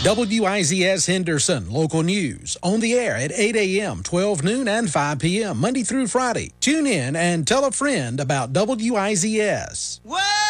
WIZS Henderson, local news, on the air at 8 a.m., 12 noon, and 5 p.m., Monday through Friday. Tune in and tell a friend about WIZS. Whoa!